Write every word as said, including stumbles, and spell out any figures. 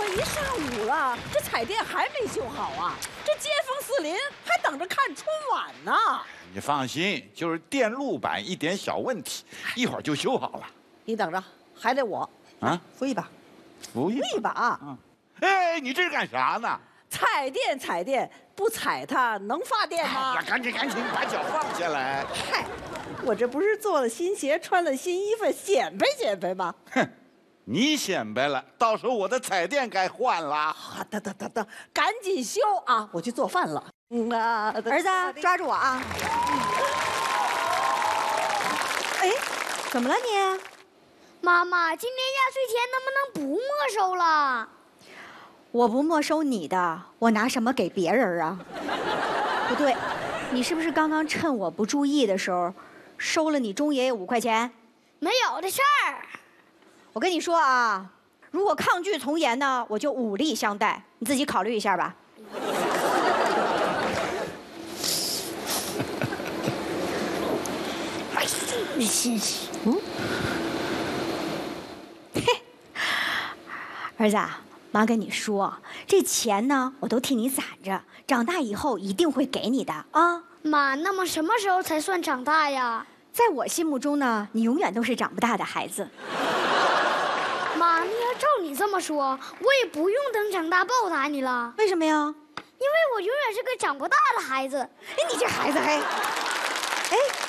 一上午了，这彩电还没修好啊！这街坊四邻还等着看春晚呢。 你放心，就是电路板一点小问题，一会儿就修好了。 你等着，还得我啊， 扶一把， 扶扶一把。 嗯，哎，你这是干啥呢？ 踩电，踩电，不踩它能发电吗？ 哎呀，赶紧赶紧把脚放下来！ 嗨，我这不是做了新鞋，穿了新衣服，显摆显摆吗？ 哼，你显摆了，到时候我的彩电该换了。 啊，等等等等，赶紧修啊！我去做饭了。嗯啊， 儿子，抓住我啊！哎，怎么了你？ 妈妈，今年压岁钱能不能不没收了？ 我不没收你的，我拿什么给别人啊？不对，你是不是刚刚趁我不注意的时候，收了你钟爷爷五块钱？ 没有的事儿。 我跟你说啊，如果抗拒从严呢，我就武力相待，你自己考虑一下吧。 哎，这么新鲜。 嗯。嘿，儿子啊。妈跟你说，这钱呢，我都替你攒着，长大以后一定会给你的啊。 妈，那么什么时候才算长大呀？ 在我心目中呢，你永远都是长不大的孩子。 妈，你要照你这么说，我也不用等长大报答你了。 为什么呀？ 因为我永远是个长不大的孩子。 哎，你这孩子还，哎。